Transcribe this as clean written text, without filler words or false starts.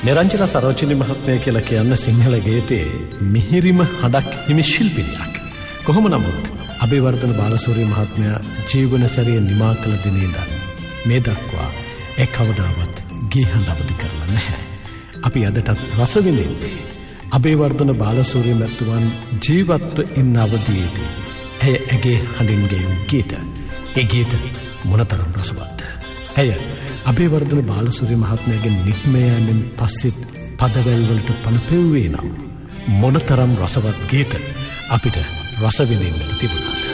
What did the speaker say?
නිරංජන සරෝජිනි මහත්මිය කියලා කියන්න සිංහල ගීතයේ මිහිරිම හඬක් හිමි ශිල්පිනියක්. කොහොම නමුත් අබේවර්ධන බාලසූරිය මහත්මයා ජීවනසරිය නිමා කළ දිනේ ඉඳන් මේ දක්වා කවදාවත් ගී හඬ අවදි කරලා නැහැ. අපි අදටත් රස විඳින්නේ අබේවර්ධන බාලසූරිය මහත්මයාන් ජීවත්ව ඉන්න අවදීදී ඇගේ හඬින් ගෙවූ ගීත. ඒ ගීත මොනතරම් රසවත්ද. ඇය අබේවර්ධන බාලසූරිය මහත්මයාගේ නික්මයන්ෙන් පස්සෙත් පදවැල් වලට පනපෙව්වේ නම් මොනතරම් රසවත් ගීත අපිට රස විඳින්න තිබුණාද.